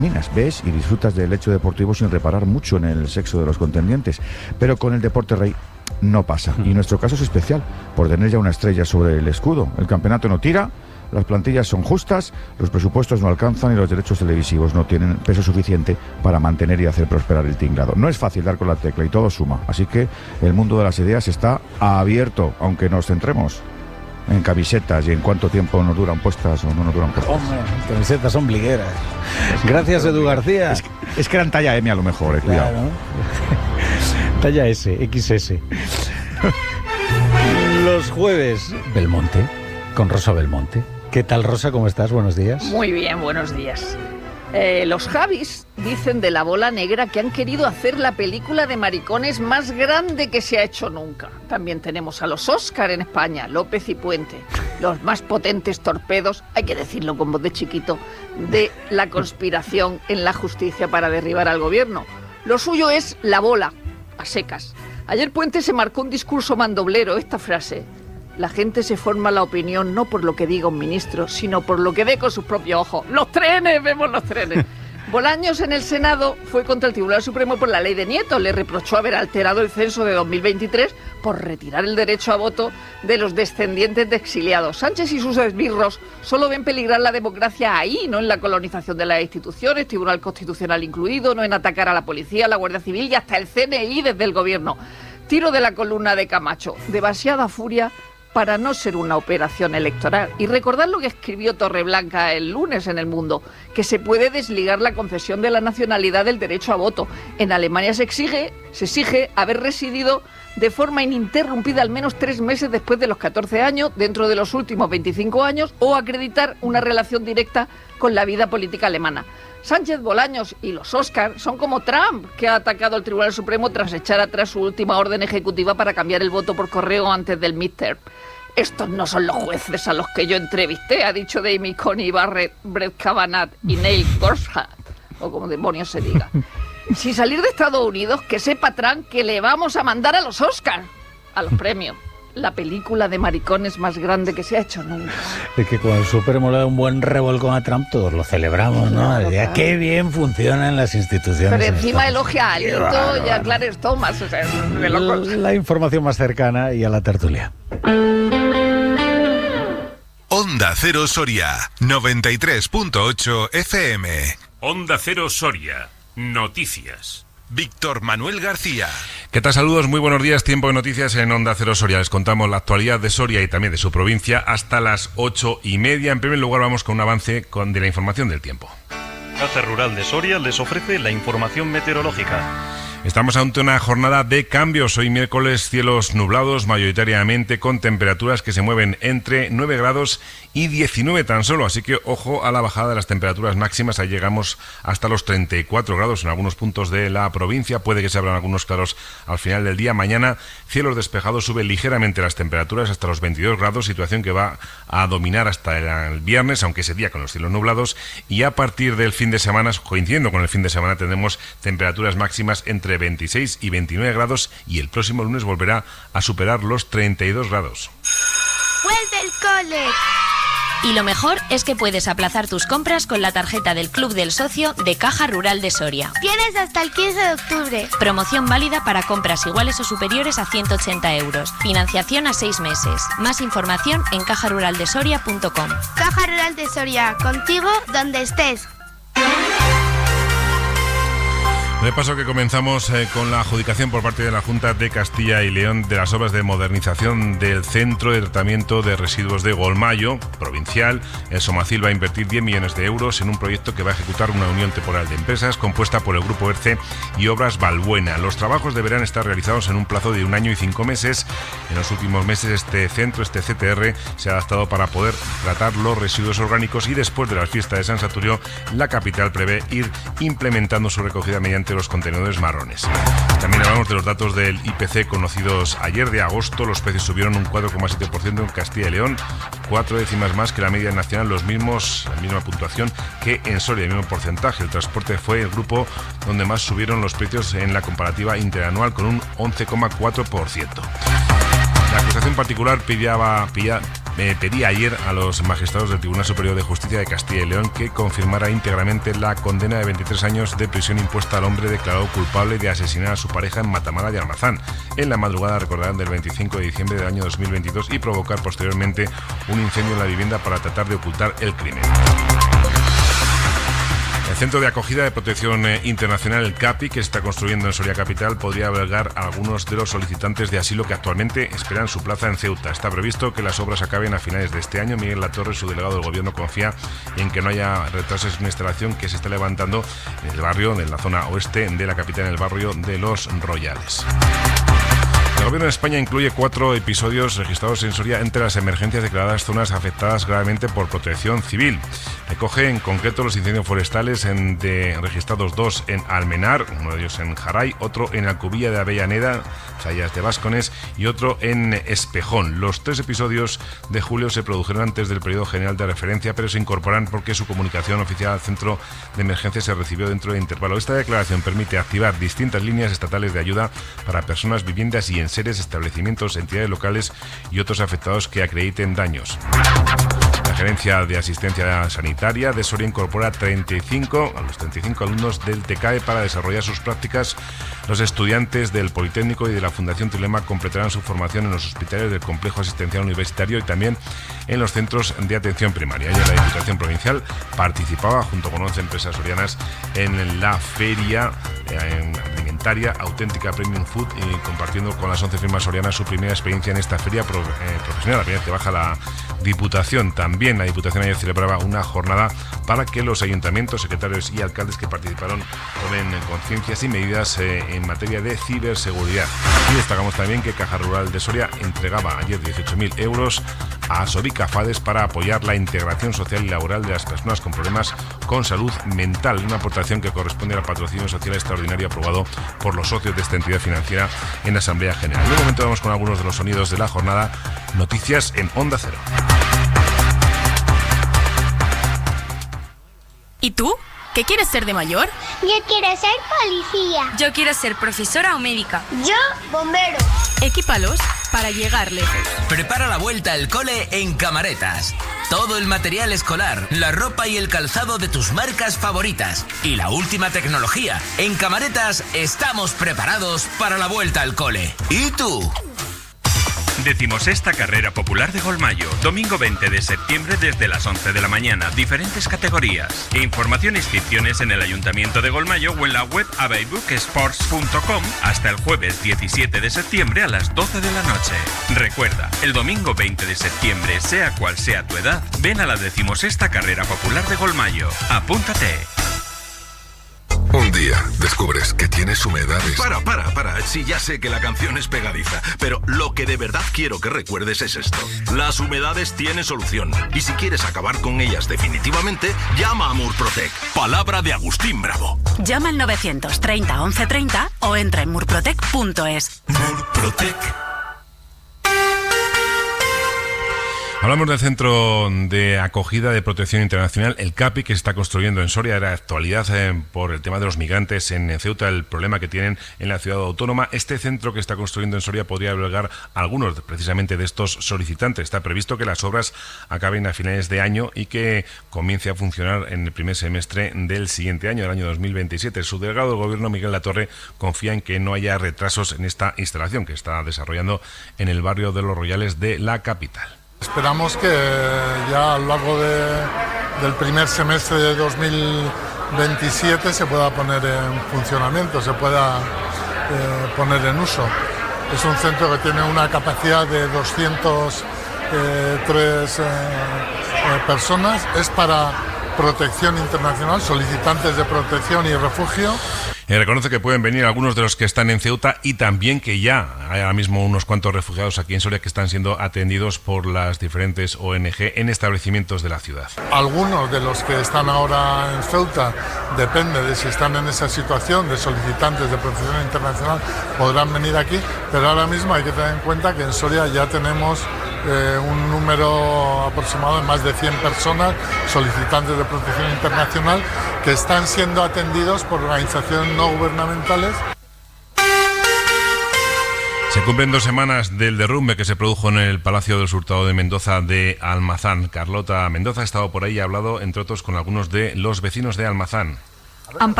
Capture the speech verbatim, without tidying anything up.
ves y disfrutas del hecho deportivo sin reparar mucho en el sexo de los contendientes, pero con el deporte rey no pasa, y nuestro caso es especial por tener ya una estrella sobre el escudo. El campeonato no tira, las plantillas son justas, los presupuestos no alcanzan y los derechos televisivos no tienen peso suficiente para mantener y hacer prosperar el tinglado. No es fácil dar con la tecla y todo suma, así que el mundo de las ideas está abierto, aunque nos centremos en camisetas y en cuánto tiempo nos duran puestas o no nos duran puestas. Hombre, camisetas ombligueras. Gracias, Edu García. Es, es que eran talla M a lo mejor, eh, cuidado. Claro. Talla S, equis ese. Los jueves, Belmonte, con Rosa Belmonte. ¿Qué tal, Rosa? ¿Cómo estás? Buenos días. Muy bien, buenos días. Eh, los Javis dicen de La Bola Negra que han querido hacer la película de maricones más grande que se ha hecho nunca. También tenemos a los Oscar en España, López y Puente, los más potentes torpedos, hay que decirlo con voz de chiquito, de la conspiración en la justicia para derribar al gobierno. Lo suyo es la bola, a secas. Ayer Puente se marcó un discurso mandoblero, esta frase: la gente se forma la opinión no por lo que diga un ministro, sino por lo que ve con sus propios ojos. ¡Los trenes! ¡Vemos los trenes! Bolaños en el Senado fue contra el Tribunal Supremo por la ley de Nieto. Le reprochó haber alterado el censo de dos mil veintitrés por retirar el derecho a voto de los descendientes de exiliados. Sánchez y sus esbirros solo ven peligrar la democracia ahí, no en la colonización de las instituciones, Tribunal Constitucional incluido, no en atacar a la policía, a la Guardia Civil y hasta el C N I desde el gobierno. Tiro de la columna de Camacho. Demasiada furia para no ser una operación electoral. Y recordar lo que escribió Torreblanca el lunes en El Mundo, que se puede desligar la concesión de la nacionalidad del derecho a voto. En Alemania se exige, se exige haber residido de forma ininterrumpida al menos tres meses después de los catorce años, dentro de los últimos veinticinco años, o acreditar una relación directa con la vida política alemana. Sánchez, Bolaños y los Oscar son como Trump, que ha atacado al Tribunal Supremo tras echar atrás su última orden ejecutiva para cambiar el voto por correo antes del midterm. Estos no son los jueces a los que yo entrevisté, ha dicho Amy Coney Barrett, Brett Kavanaugh y Neil Gorsuch, o como demonios se diga. Sin salir de Estados Unidos, que sepa Trump que le vamos a mandar a los Oscar, a los premios, la película de maricones más grande que se ha hecho nunca. Es que con el Supremo le da un buen revolcón a Trump, todos lo celebramos, ¿no? Claro, claro. Qué bien funcionan las instituciones. Pero encima elogia a Alito y a Clarence Thomas, o sea, de locos. La, la información más cercana y a la tertulia. Onda Cero Soria, noventa y tres punto ocho F M. Onda Cero Soria, noticias. Víctor Manuel García. ¿Qué tal? Saludos, muy buenos días. Tiempo de noticias en Onda Cero Soria. Les contamos la actualidad de Soria y también de su provincia hasta las ocho y media. En primer lugar vamos con un avance con, de la información del tiempo. Caza Rural de Soria les ofrece la información meteorológica. Estamos ante una jornada de cambios. Hoy miércoles cielos nublados mayoritariamente con temperaturas que se mueven entre nueve grados y diecinueve tan solo. Así que ojo a la bajada de las temperaturas máximas. Ahí llegamos hasta los treinta y cuatro grados en algunos puntos de la provincia. Puede que se abran algunos claros al final del día. Mañana cielos despejados, sube ligeramente las temperaturas hasta los veintidós grados. Situación que va a dominar hasta el viernes, aunque ese día con los cielos nublados. Y a partir del fin de semana, coincidiendo con el fin de semana, tendremos temperaturas máximas entre veintiséis y veintinueve grados y el próximo lunes volverá a superar los treinta y dos grados. ¡Vuelve el cole! Y lo mejor es que puedes aplazar tus compras con la tarjeta del Club del Socio de Caja Rural de Soria. Tienes hasta el quince de octubre. Promoción válida para compras iguales o superiores a ciento ochenta euros. Financiación a seis meses. Más información en caja rural de soria punto com. Caja Rural de Soria, contigo donde estés. De paso que comenzamos eh, con la adjudicación por parte de la Junta de Castilla y León de las obras de modernización del Centro de Tratamiento de Residuos de Golmayo, provincial. El Somacil va a invertir diez millones de euros en un proyecto que va a ejecutar una unión temporal de empresas compuesta por el Grupo ERCE y Obras Balbuena. Los trabajos deberán estar realizados en un plazo de un año y cinco meses. En los últimos meses este centro, este C T R, se ha adaptado para poder tratar los residuos orgánicos y después de la fiesta de San Saturio, la capital prevé ir implementando su recogida mediante los contenedores marrones. También hablamos de los datos del I P C conocidos ayer de agosto. Los precios subieron un cuatro coma siete por ciento en Castilla y León, cuatro décimas más que la media nacional, los mismos, la misma puntuación que en Soria, el mismo porcentaje. El transporte fue el grupo donde más subieron los precios en la comparativa interanual, con un once coma cuatro por ciento. La acusación particular pillaba, pilla, eh, pedía ayer a los magistrados del Tribunal Superior de Justicia de Castilla y León que confirmara íntegramente la condena de veintitrés años de prisión impuesta al hombre declarado culpable de asesinar a su pareja en Matamala de Almazán en la madrugada, recordarán, del veinticinco de diciembre del año dos mil veintidós y provocar posteriormente un incendio en la vivienda para tratar de ocultar el crimen. El Centro de Acogida de Protección Internacional, el CAPI, que se está construyendo en Soria Capital, podría albergar a algunos de los solicitantes de asilo que actualmente esperan su plaza en Ceuta. Está previsto que las obras acaben a finales de este año. Miguel Latorre, su delegado del Gobierno, confía en que no haya retrasos en una instalación que se está levantando en el barrio, en la zona oeste de la capital, en el barrio de Los Royales. El Gobierno de España incluye cuatro episodios registrados en Soria entre las emergencias declaradas zonas afectadas gravemente por protección civil. Recoge en concreto los incendios forestales en de, registrados dos en Almenar, uno de ellos en Jaray, otro en Alcubilla de Avellaneda, Sayas de Báscones, y otro en Espejón. Los tres episodios de julio se produjeron antes del periodo general de referencia, pero se incorporan porque su comunicación oficial al centro de emergencia se recibió dentro del intervalo. Esta declaración permite activar distintas líneas estatales de ayuda para personas, viviendas y enseres, establecimientos, entidades locales y otros afectados que acrediten daños. La Gerencia de Asistencia Sanitaria de Soria incorpora treinta y cinco, a los treinta y cinco alumnos del T C A E para desarrollar sus prácticas. Los estudiantes del Politécnico y de la Fundación Trilema completarán su formación en los hospitales del Complejo Asistencial Universitario y también en los centros de atención primaria. Ayer la Diputación Provincial participaba junto con once empresas sorianas en la feria eh, alimentaria Auténtica Premium Food y compartiendo con las once firmas sorianas su primera experiencia en esta feria pro, eh, profesional, la primera vez que baja la Diputación. También la Diputación ayer celebraba una jornada para que los ayuntamientos, secretarios y alcaldes que participaron tomen conciencias y medidas eh, en materia de ciberseguridad. Y destacamos también que Caja Rural de Soria entregaba ayer dieciocho mil euros a Sobica Fades para apoyar la integración social y laboral de las personas con problemas con salud mental, una aportación que corresponde al patrocinio social extraordinario aprobado por los socios de esta entidad financiera en la Asamblea General. En un momento vamos con algunos de los sonidos de la jornada. Noticias en Onda Cero. ¿Y tú? ¿Qué quieres ser de mayor? Yo quiero ser policía. Yo quiero ser profesora o médica. Yo, bombero. Equípalos para llegar lejos. Prepara la vuelta al cole en Camaretas. Todo el material escolar, la ropa y el calzado de tus marcas favoritas y la última tecnología. En Camaretas estamos preparados para la vuelta al cole. ¿Y tú? Decimosexta Carrera Popular de Golmayo, domingo veinte de septiembre desde las once de la mañana, diferentes categorías. Información e inscripciones en el Ayuntamiento de Golmayo o en la web abeibook sports punto com hasta el jueves diecisiete de septiembre a las doce de la noche. Recuerda, el domingo veinte de septiembre, sea cual sea tu edad, ven a la decimosexta Carrera Popular de Golmayo. Apúntate. Un día descubres que tienes humedades. Para, para, para. Sí, ya sé que la canción es pegadiza, pero lo que de verdad quiero que recuerdes es esto. Las humedades tienen solución. Y si quieres acabar con ellas definitivamente, llama a Murprotec. Palabra de Agustín Bravo. Llama al novecientos treinta once treinta o entra en murprotec punto es. Murprotec. Hablamos del Centro de Acogida de Protección Internacional, el CAPI, que se está construyendo en Soria. Era actualidad eh, por el tema de los migrantes en Ceuta, el problema que tienen en la ciudad autónoma. Este centro que está construyendo en Soria podría albergar a algunos precisamente de estos solicitantes. Está previsto que las obras acaben a finales de año y que comience a funcionar en el primer semestre del siguiente año, del año dos mil veintisiete. Su delegado del Gobierno, Miguel Latorre, confía en que no haya retrasos en esta instalación que está desarrollando en el barrio de Los Royales de la capital. Esperamos que ya a lo largo de, del primer semestre de dos mil veintisiete se pueda poner en funcionamiento, se pueda eh, poner en uso. Es un centro que tiene una capacidad de doscientas tres eh, eh, personas, es para protección internacional, solicitantes de protección y refugio. Eh, reconoce que pueden venir algunos de los que están en Ceuta y también que ya hay ahora mismo unos cuantos refugiados aquí en Soria que están siendo atendidos por las diferentes O N Ge en establecimientos de la ciudad. Algunos de los que están ahora en Ceuta, depende de si están en esa situación de solicitantes de protección internacional, podrán venir aquí, pero ahora mismo hay que tener en cuenta que en Soria ya tenemos eh, un número aproximado de más de cien personas, solicitantes de protección internacional, que están siendo atendidos por organizaciones no gubernamentales. Se Se cumplen dos semanas del derrumbe que se produjo en el Palacio del Hurtado de Mendoza de Almazán. Carlota Mendoza ha estado por ahí y ha hablado, entre otros, con algunos de los vecinos de Almazán. Han